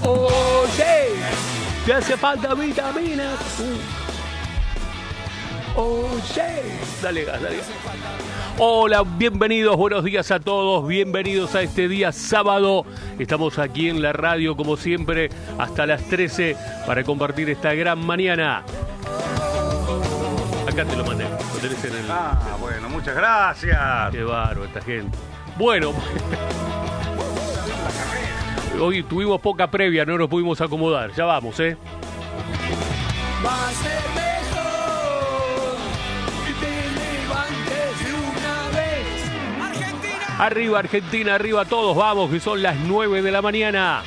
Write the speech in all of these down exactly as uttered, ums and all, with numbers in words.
Oye, te hace falta vitaminas. Uh. Oye, dale gas, dale gas. Hola, bienvenidos, buenos días a todos, bienvenidos a este día sábado. Estamos aquí en la radio, como siempre, hasta las trece para compartir esta gran mañana. Acá te lo mandé, lo tenés en el... Ah, bueno, muchas gracias. Qué bárbaro esta gente. Bueno, hoy tuvimos poca previa, no nos pudimos acomodar. Ya vamos, ¿eh? Va a ser mejor y te levantes de una vez. ¡Argentina! Arriba, Argentina, arriba todos, vamos, que son las nueve de la mañana.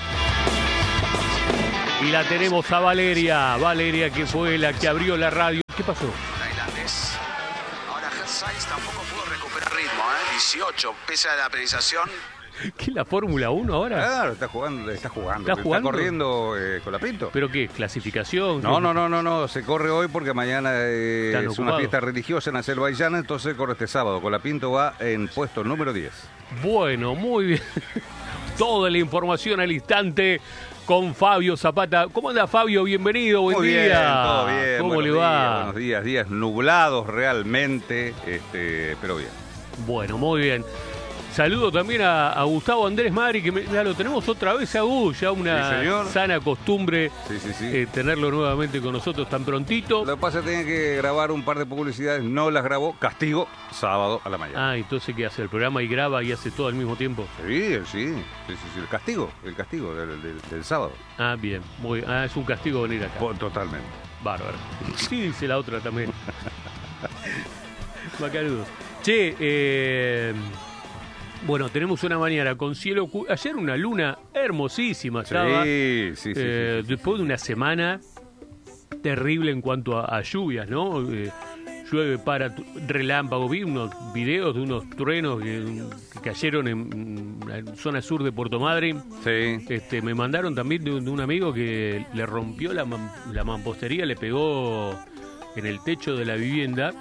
Y la tenemos a Valeria, Valeria que fue la que abrió la radio. ¿Qué pasó? Tailandés. Ahora Sainz tampoco pudo recuperar ritmo, ¿eh? dieciocho, pese a la penalización. ¿Qué es la Fórmula uno ahora? Claro, está jugando, está jugando. ¿Está jugando? corriendo eh, con la Pinto. ¿Pero qué? ¿Clasificación? No, no, no, no, no, se corre hoy porque mañana eh, Están es ocupados. una fiesta religiosa en Azerbaiyán, entonces corre este sábado. Con la Pinto va en puesto número diez. Bueno, muy bien. Toda la información al instante con Fabio Zapata. ¿Cómo anda, Fabio? Bienvenido, buen Muy día. bien, todo bien. ¿Cómo buenos le días, va? Buenos días, días nublados realmente, este, pero bien. Bueno, muy bien. Saludo también a, a Gustavo Andrés Madri, que me- ya lo tenemos otra vez a Gus, ya una Sí, señor. sana costumbre Sí, sí, sí. eh, tenerlo nuevamente con nosotros tan prontito. Lo que pasa es que tenía que grabar un par de publicidades, no las grabó, castigo, sábado a la mañana. Ah, entonces ¿qué hace? El programa y graba y hace todo al mismo tiempo. Sí, sí, sí, sí, sí, el castigo, el castigo del, del- del sábado. Ah, bien. Muy, ah, es un castigo venir acá. Po- Totalmente. Bárbaro. Sí, dice la otra también. Macanudos. Che, eh, bueno, tenemos una mañana con cielo... cu- Ayer una luna hermosísima estaba. Sí, sí, sí, eh, sí, sí. Después de una semana terrible en cuanto a, a lluvias, ¿no? Eh, llueve para tu- relámpago. Vi unos videos de unos truenos que, que cayeron en, en la zona sur de Puerto Madryn. Sí. Este, me mandaron también de un, de un amigo que le rompió la, mam- la mampostería, le pegó en el techo de la vivienda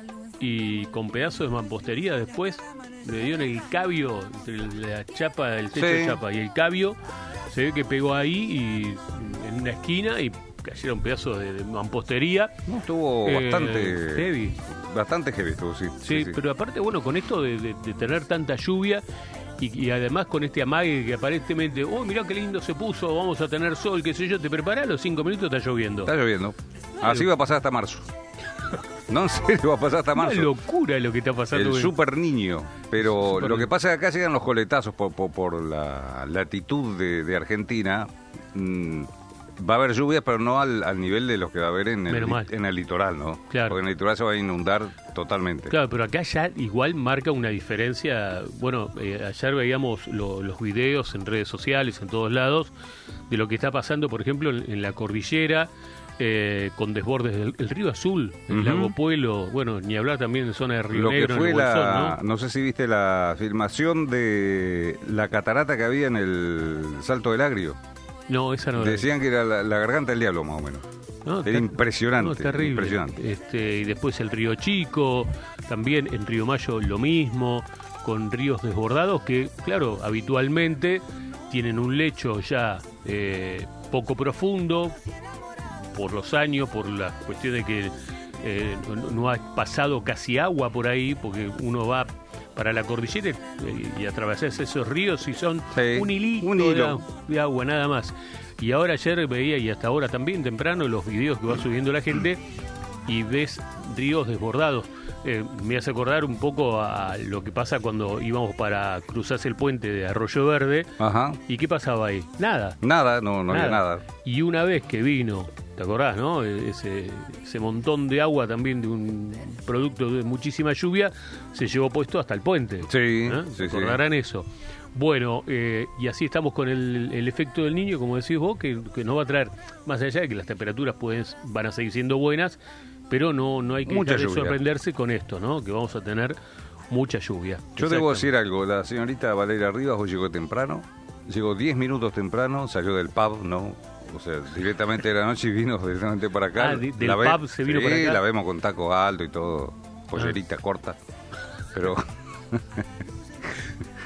y con pedazos de mampostería después le dio en el cabio, entre la chapa, el techo Sí. de chapa y el cabio, se ve que pegó ahí y en una esquina y cayeron pedazos de, de mampostería. No, estuvo Eh, bastante heavy. Bastante heavy estuvo, sí. Sí, pero aparte, bueno, con esto de, de- de tener tanta lluvia y, y además con este amague que aparentemente, oh, mirá qué lindo se puso, vamos a tener sol, qué sé yo, te preparás, los cinco minutos está lloviendo. Está lloviendo. Así va a pasar hasta marzo. No, en serio, va a pasar hasta Una marzo. locura lo que está pasando. El hoy. super niño. Pero Super lo que niño. pasa es que acá llegan los coletazos por, por, por la latitud de, de Argentina. Mm, va a haber lluvias, pero no al, al nivel de los que va a haber en el, Menos mal. en el litoral, ¿no? Claro. Porque en el litoral se va a inundar totalmente. Claro, pero acá ya igual marca una diferencia. Bueno, eh, ayer veíamos lo- los videos en redes sociales, en todos lados, de lo que está pasando, por ejemplo, en, en la cordillera, eh, con desbordes del el río Azul, el Ujú. lago Puelo, bueno, ni hablar también en zona de Río Lo que Negro, fue en el Bolsón, la, ¿no? ¿no? sé si viste la filmación de la catarata que había en el Salto del Agrio. No, esa no la vi. Decían que era la, la garganta del diablo, más o menos. No, Era ter- impresionante, no, terrible. impresionante. Este, y después el río Chico, también en Río Mayo lo mismo, con ríos desbordados que, claro, habitualmente tienen un lecho ya eh, poco profundo por los años, por la cuestión de que eh, no, no ha pasado casi agua por ahí, porque uno va para la cordillera eh, y atravesás esos ríos y son Sí, un hilito un de hilo. agua de agua, nada más. Y ahora ayer veía, y hasta ahora también temprano, los videos que va subiendo la gente y ves ríos desbordados. Eh, me hace acordar un poco a lo que pasa cuando íbamos para cruzarse el puente de Arroyo Verde. Ajá. ¿Y qué pasaba ahí? Nada. Nada, no, no había nada. Y una vez que vino, ¿te acordás, no? Ese, ese montón de agua también de un producto de muchísima lluvia se llevó puesto hasta el puente. Sí, ¿Eh? sí, ¿Se sí. acordarán eso? Bueno, eh, y así estamos con el, el efecto del niño, como decís vos, que, que nos va a traer, más allá de que las temperaturas pueden, van a seguir siendo buenas, pero no, no hay que Mucha dejar de lluvia. sorprenderse con esto, ¿no? Que vamos a tener mucha lluvia. Yo debo Exactamente. decir algo, la señorita Valeria Rivas hoy llegó temprano, llegó diez minutos temprano, salió del pub, ¿no? O sea, directamente de la noche y vino directamente para acá. Ah, di- del La ve- pub se vino sí, para acá. la vemos con taco alto y todo, pollerita Ah. corta, pero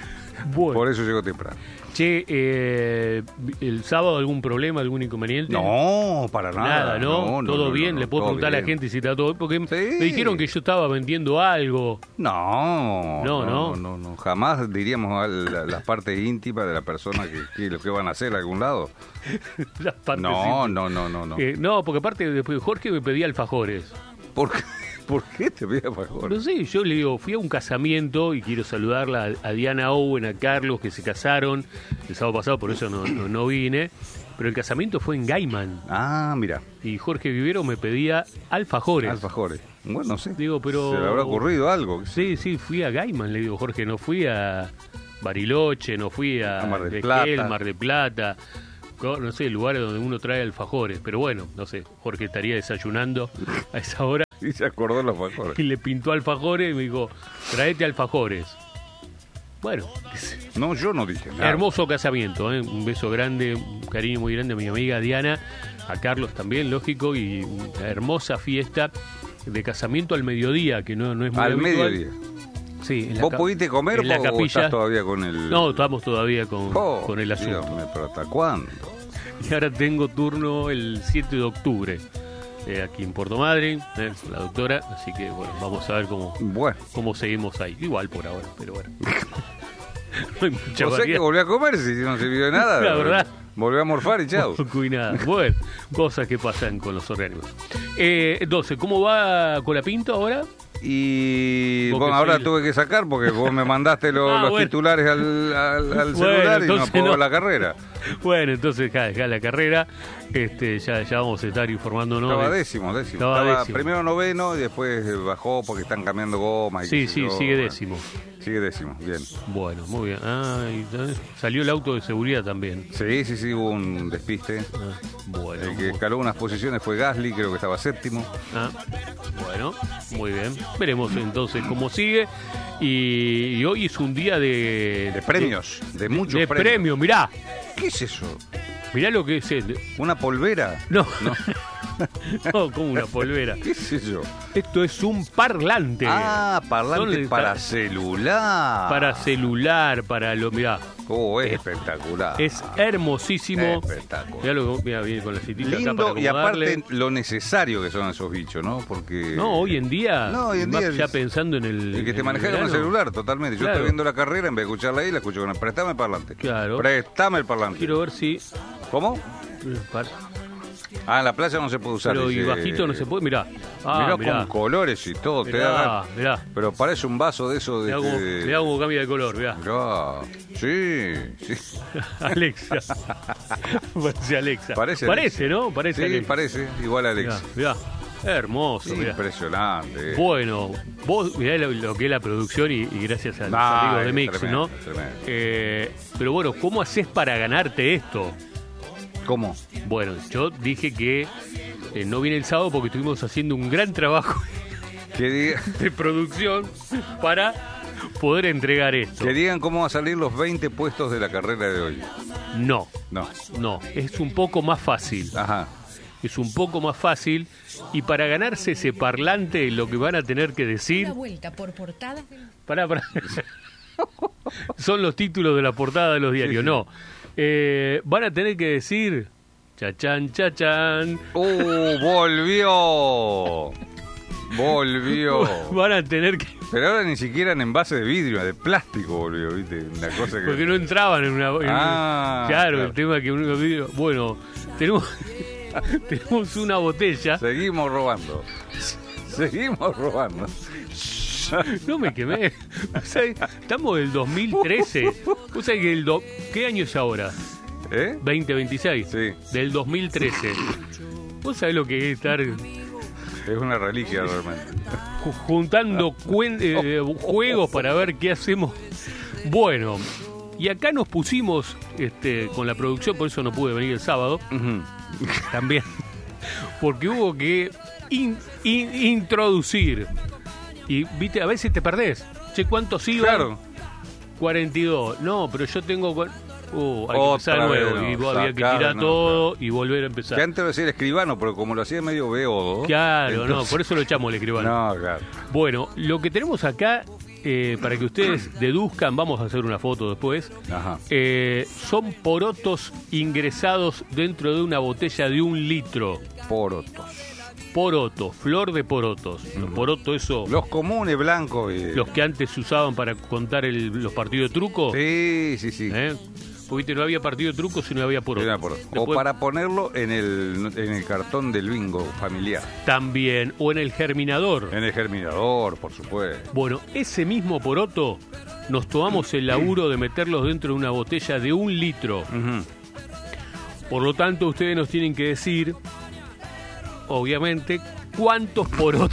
Bueno. Por eso llegó temprano. Che, eh, ¿el sábado algún problema, algún inconveniente? No, para nada. Nada, ¿no? No, no, ¿Todo no, bien? no, ¿Le puedo todo preguntar a la bien. gente si está todo bien? Porque Sí. me dijeron que yo estaba vendiendo algo. No, No, no, no. no, no. Jamás diríamos a la- las partes íntimas de la persona que, que lo que van a hacer a algún lado. Las partes No, íntimas. no, no, no, no. Eh, no, porque aparte después Jorge me pedía alfajores. ¿Por qué, ¿Por qué te pide alfajores? No sé, yo le digo, fui a un casamiento y quiero saludarla a, a Diana Owen, a Carlos, que se casaron el sábado pasado, por eso no, no, no vine. Pero el casamiento fue en Gaiman Ah, mira, y Jorge Vivero me pedía alfajores. alfajores. Bueno, no sé. Digo, pero... ¿Se le habrá ocurrido algo? Sí, sí, fui a Gaiman, le digo, Jorge, no fui a Bariloche, no fui a, A Mar del Esquel, Plata. Mar del Plata, co- no sé, lugares donde uno trae alfajores. Pero bueno, no sé, Jorge estaría desayunando a esa hora Y se acordó de los alfajores. y le pintó alfajores y me dijo, traete alfajores. Bueno, No, yo no dije nada. hermoso casamiento, ¿eh? Un beso grande, un cariño muy grande a mi amiga Diana, a Carlos también, lógico, y una hermosa fiesta de casamiento al mediodía, que no, no es muy Al habitual. mediodía. Sí, en la ¿Vos ca- pudiste comer en la o capilla. estás todavía con el...? No, estamos todavía con, Oh, con el asunto. Dios mío, pero ¿hasta cuándo? Y ahora tengo turno el siete de octubre, eh, aquí en Puerto Madryn, eh, la doctora, así que bueno, vamos a ver cómo, Bueno, cómo seguimos ahí. Igual por ahora, pero bueno. No hay mucha o sea que variedad. volví a comer si no sirvió de nada. La verdad. Volví a morfar y chao. Poco y nada. Bueno, cosas que pasan con los organismos. Eh, entonces, ¿cómo va Colapinto ahora? Y Vos bueno, que ahora sí. tuve que sacar porque vos me mandaste lo- Ah, los bueno. titulares al, al- al Bueno, celular y no entonces puedo no. la carrera. Bueno, entonces ya dejá la carrera, este, ya, ya vamos a estar informándonos. Estaba de- décimo, décimo. Estaba Estaba décimo. primero noveno y después eh, bajó porque están cambiando gomas. Y Sí, qué sé sí, yo. sigue Bueno, décimo. Sigue décimo, bien. Bueno, muy bien. Ah, y, eh, salió el auto de seguridad también. Sí, sí, sí, hubo un despiste. Ah, bueno. El que muy- escaló unas posiciones fue Gasly, creo que estaba séptimo. Ah, bueno, muy bien. Veremos entonces cómo sigue. Y, y hoy es un día de... De premios, de, muchos de premios. premios, mirá. ¿Qué es eso? Mirá lo que es el... ¿Una polvera? No, No. no, como una polvera. ¿Qué es eso? Esto es un parlante. Ah, parlante Son- para celular. Para celular, para lo... Mirá, Oh, es Es- espectacular. es hermosísimo. Espectacular. Mirá lo que mirá, viene con la citita acá Lindo para y acomodarle. aparte lo necesario que son esos bichos, ¿no? Porque... No, hoy en día, No, hoy en más día ya es- pensando en el... El que te en maneja con el verano. celular, totalmente. Yo Claro. estoy viendo la carrera, en vez de escucharla ahí, la escucho con el... Préstame el parlante. Claro. Préstame el parlante. Quiero ver si... ¿Cómo? eh, par- Ah, en la playa no se puede usar. Pero y dice- bajito no se puede, mirá. Ah, mirá, mirá. con colores y todo. te Mirá, da- mirá. Pero parece un vaso de eso de... Mirá cómo, de- mirá cómo cambia de color, mirá. Mirá. Sí, sí. Alexa. Parece Alexa. Parece Parece, Alexa. ¿no? Parece Sí, Alexa. parece. Igual a Alex. Mirá, mirá. Hermoso, mirá. Impresionante. Bueno, vos mirá lo, lo que es la producción y, y gracias a los Ah, amigos de es Mix, tremendo, ¿no? tremendo. Eh, pero bueno, ¿cómo haces para ganarte esto? ¿Cómo? Bueno, yo dije que eh, no vine el sábado porque estuvimos haciendo un gran trabajo Que, diga- de producción para poder entregar esto. que digan cómo van a salir los veinte puestos de la carrera de hoy. No, No. no, es un poco más fácil. Ajá. Es un poco más fácil y para ganarse ese parlante lo que van a tener que decir... Una vuelta por portadas del... Pará, pará. Son los títulos de la portada de los diarios, sí. no. Eh, van a tener que decir... Chachán, chachán. ¡Uh! ¡Volvió! ¡Volvió! Van a tener que... Pero ahora ni siquiera en envase de vidrio, de plástico volvió, ¿viste? Una cosa que... Porque no entraban en una... en- Ah, claro, claro. el tema que uno vidrio... Bueno, tenemos, tenemos una botella... Seguimos robando. Seguimos robando. No me quemé. O sea, estamos del dos mil trece. O sea que el do... ¿Qué año es ahora? ¿Eh? veinte veintiséis. Sí. Del dos mil trece. ¿Vos sabés lo que es estar Es una reliquia realmente. ju- juntando cuen- eh, juegos para ver qué hacemos? Bueno, y acá nos pusimos este, con la producción, por eso no pude venir el sábado, Ujú. también, porque hubo que in- in- introducir. Y, viste, a veces te perdés. Che, ¿cuántos iban? Claro. cuarenta y dos. No, pero yo tengo... cua- Uh, hay que Otra empezar de nuevo. vez, no, y vos había que sacar, tirar no, todo y volver a empezar. Que antes lo hacía el escribano, pero como lo hacía medio beodo. Claro, no, entonces- por eso lo echamos el escribano. No, claro. Bueno, lo que tenemos acá eh, para que ustedes deduzcan, vamos a hacer una foto después, Ajá. eh, son porotos ingresados dentro de una botella de un litro. Porotos. Porotos, flor de porotos. Los porotos, eso, Los comunes blancos. Y... los que antes se usaban para contar el- los partidos de truco. Sí, sí, sí. ¿eh? Porque viste, no había partido de truco si no había porotos. Era poroto. O Después, para ponerlo en el, en el cartón del bingo familiar. también, o en el germinador. En el germinador, por supuesto. Bueno, ese mismo poroto nos tomamos el laburo de meterlos dentro de una botella de un litro. Ujú. Por lo tanto, ustedes nos tienen que decir, obviamente, cuántos porotos.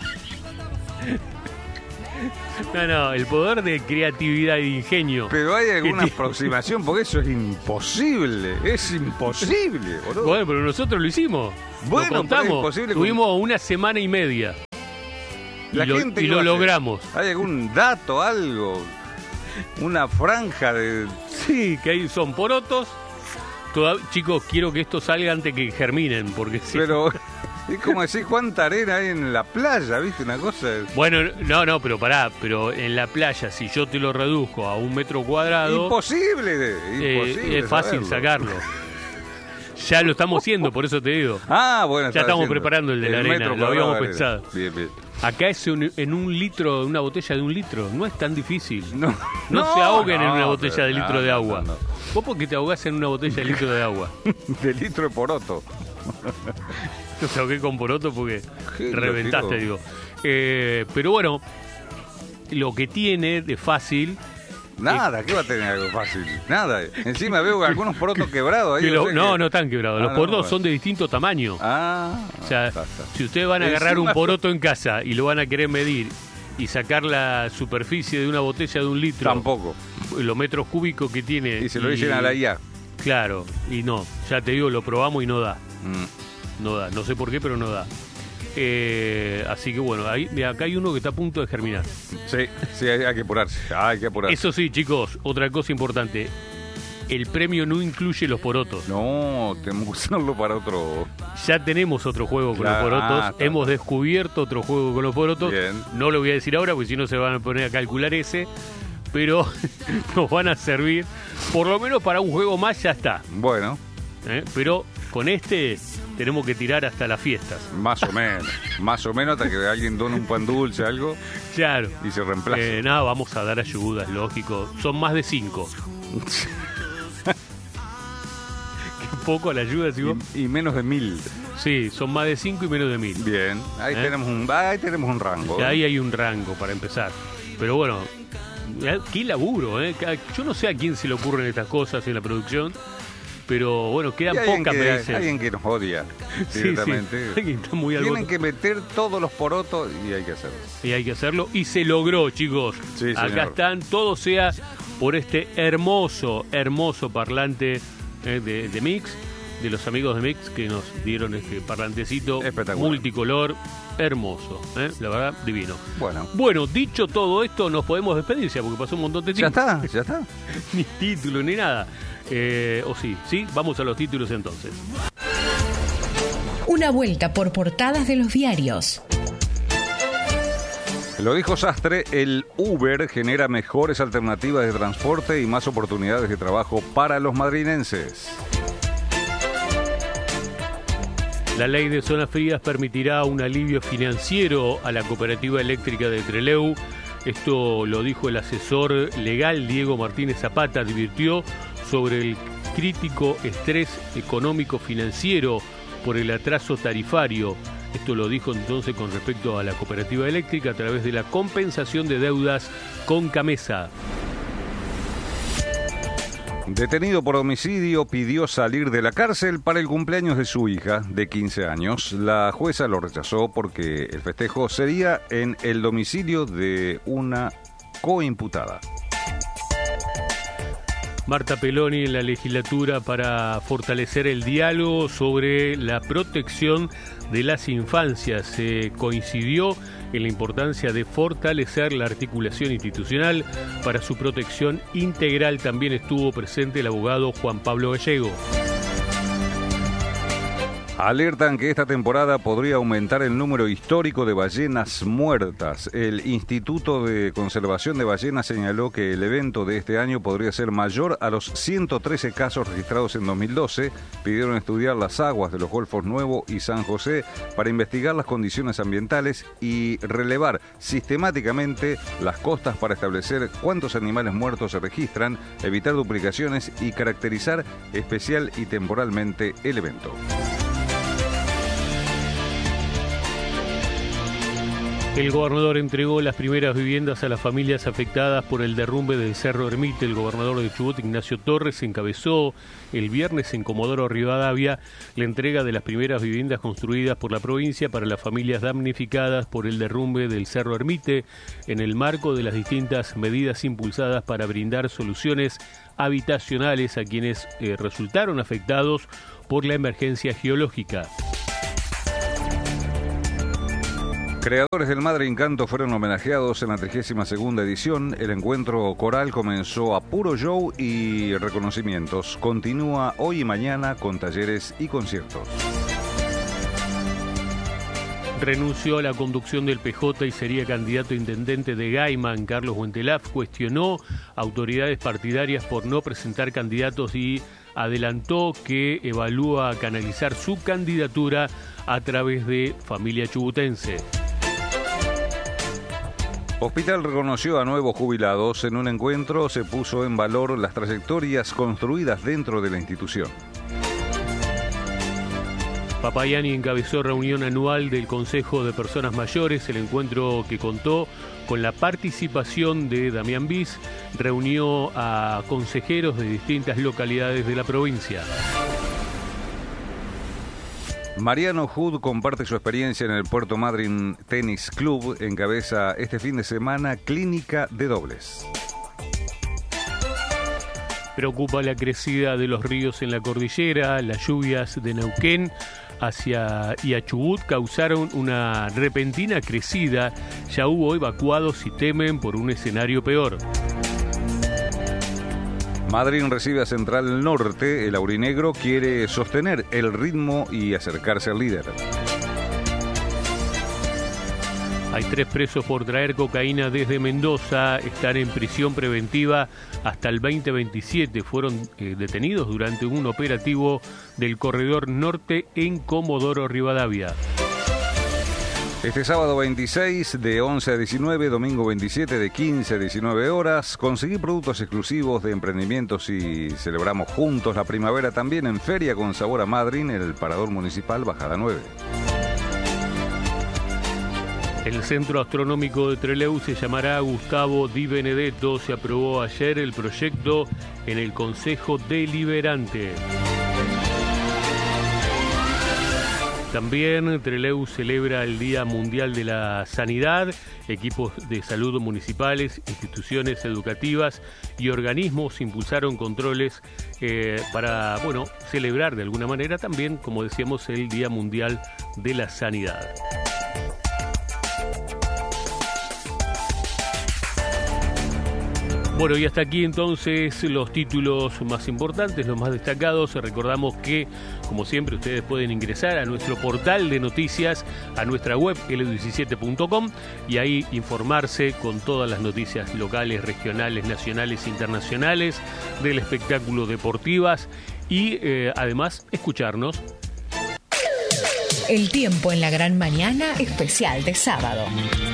No, no, el poder de creatividad y de ingenio. Pero hay alguna tiene- aproximación, porque eso es imposible. Es imposible, boludo. Bueno, pero nosotros lo hicimos. Bueno, lo pero contamos. es imposible con- Tuvimos una semana y media. Y La lo, gente y que lo va a hacer. logramos. ¿Hay algún dato, algo? Una franja de... Sí, que ahí son porotos. Toda- chicos, quiero que esto salga antes que germinen, porque si... Pero es como decir cuánta arena hay en la playa, ¿viste? Una cosa... Bueno, no, no, pero pará, pero en la playa, si yo te lo reduzco a un metro cuadrado, Imposible, de- eh, imposible es fácil saberlo. sacarlo. Ya lo estamos haciendo, por eso te digo. Ah, bueno. Ya estaba estamos diciendo. preparando el de la arena, metro lo cuadrado habíamos de arena. pensado. Bien, bien. Acá es un- en un litro, una botella de un litro, no es tan difícil. No, No, se ahoguen en no, una botella pero de litro no, de no, agua. no, ¿Vos por qué te ahogás en una botella de litro de agua? no. De litro de poroto. Yo te ahogué con poroto porque Qué reventaste, loquito. digo. Eh, pero bueno, lo que tiene de fácil... Nada, ¿qué va a tener algo fácil? Nada. Encima veo algunos porotos quebrados ahí. que lo- o sea no, que- no están quebrados. Ah, Los no, porotos bueno. son de distinto tamaño. Ah. O sea, está, está. si ustedes van a agarrar un Encima- poroto en casa y lo van a querer medir y sacar la superficie de una botella de un litro, Tampoco. los metros cúbicos que tiene... Y se lo dicen a la I A. Claro, y no, ya te digo, lo probamos y no da. Mm. No da, no sé por qué, pero no da. Eh, así que bueno, ahí, mira, acá hay uno que está a punto de germinar. Sí, sí, hay, hay que apurarse. Hay que apurarse. Eso sí, chicos, otra cosa importante. El premio no incluye los porotos. No, tenemos que usarlo para otro. Ya tenemos otro juego con Claro, los porotos. ah, está, Hemos está. descubierto otro juego con los porotos. Bien. No lo voy a decir ahora porque si no se van a poner a calcular ese. Pero nos van a servir. Por lo menos para un juego más ya está. Bueno, ¿eh? Pero con este tenemos que tirar hasta las fiestas. más o menos. Más o menos hasta que alguien done un pan dulce, algo, Claro. y se reemplace. Eh, nada, vamos a dar ayudas, lógico. Son más de cinco. Qué poco la ayuda, si vos... y, y menos de mil. Sí, son más de cinco y menos de mil. Bien, ahí, ¿Eh? tenemos, un, ahí tenemos un rango. Ya ahí hay un rango para empezar. Pero bueno, eh, qué laburo, ¿eh? Yo no sé a quién se le ocurren estas cosas en la producción, pero bueno, Y quedan alguien, pocas que, veces. alguien que nos odia Sí, sí, directamente. alguien está muy al Tienen bote. que meter todos los porotos y hay que hacerlo. Y hay que hacerlo. Y se logró, chicos. Sí, Acá señor. están, todo sea por este hermoso, hermoso parlante eh, de, de Mix, de los amigos de Mix que nos dieron este parlantecito Espectacular. multicolor, hermoso, ¿eh? La verdad, divino. Bueno, Bueno, dicho todo esto, nos podemos despedir ya, porque pasó un montón de ya tiempo. está, ya está. Ni título, ni nada. Eh, o sí, sí, vamos a los títulos entonces. Una vuelta por portadas de los diarios. Lo dijo Sastre, el Uber genera mejores alternativas de transporte y más oportunidades de trabajo para los madrinenses. La ley de zonas frías permitirá un alivio financiero a la cooperativa eléctrica de Trelew. Esto lo dijo el asesor legal Diego Martínez Zapata, advirtió sobre el crítico estrés económico financiero por el atraso tarifario. Esto lo dijo entonces con respecto a la cooperativa eléctrica a través de la compensación de deudas con Camesa. Detenido por homicidio, pidió salir de la cárcel para el cumpleaños de su hija de quince años. La jueza lo rechazó porque el festejo sería en el domicilio de una coimputada. Marta Peloni en la legislatura para fortalecer el diálogo sobre la protección de las infancias. Se coincidió en la importancia de fortalecer la articulación institucional para su protección integral. También estuvo presente el abogado Juan Pablo Gallego. Alertan que esta temporada podría aumentar el número histórico de ballenas muertas. El Instituto de Conservación de Ballenas señaló que el evento de este año podría ser mayor a los ciento trece casos registrados en dos mil doce. Pidieron estudiar las aguas de los Golfos Nuevo y San José para investigar las condiciones ambientales y relevar sistemáticamente las costas para establecer cuántos animales muertos se registran, evitar duplicaciones y caracterizar especial y temporalmente el evento. El gobernador entregó las primeras viviendas a las familias afectadas por el derrumbe del Cerro Ermite. El gobernador de Chubut, Ignacio Torres, encabezó el viernes en Comodoro Rivadavia la entrega de las primeras viviendas construidas por la provincia para las familias damnificadas por el derrumbe del Cerro Ermite, en el marco de las distintas medidas impulsadas para brindar soluciones habitacionales a quienes eh, resultaron afectados por la emergencia geológica. Creadores del Madre Encanto fueron homenajeados en la trigésima segunda edición. El encuentro coral comenzó a puro show y reconocimientos. Continúa hoy y mañana con talleres y conciertos. Renunció a la conducción del P J y sería candidato a intendente de Gaiman. Carlos Huentelaf cuestionó autoridades partidarias por no presentar candidatos y adelantó que evalúa canalizar su candidatura a través de Familia Chubutense. Hospital reconoció a nuevos jubilados. En un encuentro se puso en valor las trayectorias construidas dentro de la institución. Papayani encabezó reunión anual del Consejo de Personas Mayores. El encuentro, que contó con la participación de Damián Bis, reunió a consejeros de distintas localidades de la provincia. Mariano Hood comparte su experiencia en el Puerto Madryn Tennis Club. Encabeza este fin de semana clínica de dobles. Preocupa la crecida de los ríos en la cordillera. Las lluvias de Neuquén hacia y a Chubut causaron una repentina crecida. Ya hubo evacuados y temen por un escenario peor. Madryn recibe a Central Norte. El aurinegro quiere sostener el ritmo y acercarse al líder. Hay tres presos por traer cocaína desde Mendoza. Están en prisión preventiva hasta el veinte veintisiete. Fueron eh, detenidos durante un operativo del Corredor Norte en Comodoro Rivadavia. Este sábado veintiséis de once a diecinueve, domingo veintisiete de quince a diecinueve horas, conseguí productos exclusivos de emprendimientos y celebramos juntos la primavera también en Feria con Sabor a Madryn, en el Parador Municipal Bajada nueve. El Centro Astronómico de Trelew se llamará Gustavo Di Benedetto. Se aprobó ayer el proyecto en el Consejo Deliberante. También Trelew celebra el Día Mundial de la Sanidad. Equipos de salud municipales, instituciones educativas y organismos impulsaron controles eh, para, bueno, celebrar de alguna manera también, como decíamos, el Día Mundial de la Sanidad. Bueno, y hasta aquí entonces los títulos más importantes, los más destacados. Recordamos que, como siempre, ustedes pueden ingresar a nuestro portal de noticias, a nuestra web ele diecisiete punto com, y ahí informarse con todas las noticias locales, regionales, nacionales, internacionales, del espectáculo deportivas y eh, además escucharnos. El tiempo en la gran mañana especial de sábado.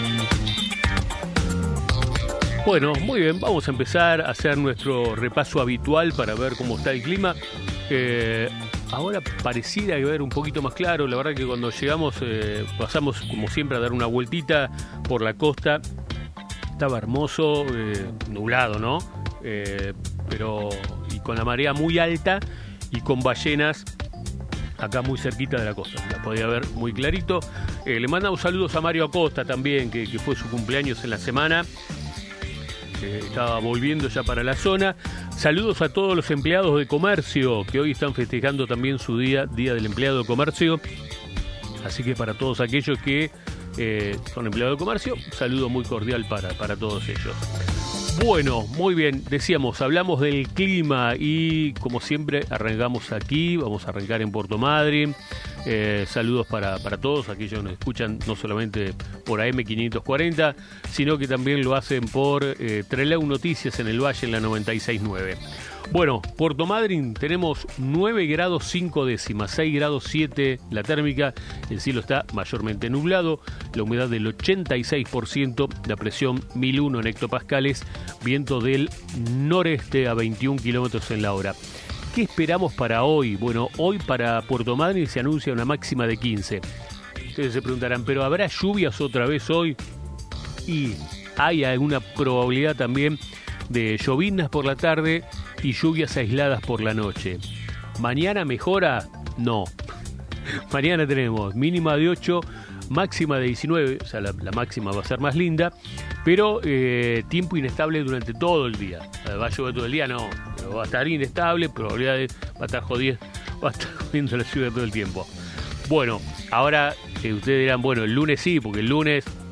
Bueno, muy bien, vamos a empezar a hacer nuestro repaso habitual para ver cómo está el clima. Eh, ahora pareciera haber un poquito más claro. La verdad que cuando llegamos eh, pasamos como siempre a dar una vueltita por la costa. Estaba hermoso, eh, nublado, ¿no? Eh, pero y con la marea muy alta y con ballenas acá muy cerquita de la costa. La podía ver muy clarito. Eh, le mandamos saludos a Mario Acosta también, que, que fue su cumpleaños en la semana. Eh, estaba volviendo ya para la zona. Saludos a todos los empleados de comercio que hoy están festejando también su día, Día del Empleado de Comercio. Así que para todos aquellos que eh, son empleados de comercio, saludo muy cordial para, para todos ellos. Bueno, muy bien, decíamos, hablamos del clima y como siempre arrancamos aquí, vamos a arrancar en Puerto Madryn. Eh, saludos para, para todos aquellos que nos escuchan no solamente por A M quinientos cuarenta, sino que también lo hacen por eh, Trelew Noticias en el Valle en la noventa y seis punto nueve. Bueno, Puerto Madryn tenemos nueve grados cinco décimas, seis grados siete la térmica, el cielo está mayormente nublado, la humedad del ochenta y seis por ciento, la presión mil uno en hectopascales, viento del noreste a veintiún kilómetros en la hora. ¿Qué esperamos para hoy? Bueno, hoy para Puerto Madryn se anuncia una máxima de quince. Ustedes se preguntarán, ¿pero habrá lluvias otra vez hoy? Y hay alguna probabilidad también de lloviznas por la tarde y lluvias aisladas por la noche. ¿Mañana mejora? No. Mañana tenemos mínima de ocho, máxima de diecinueve, o sea, la, la máxima va a ser más linda, pero eh, tiempo inestable durante todo el día. ¿Va a llover todo el día? No, pero va a estar inestable, probabilidades, va a estar jodiendo, va a estar jodiendo la lluvia todo el tiempo. Bueno, ahora eh, ustedes dirán, bueno, el lunes sí, porque el lunes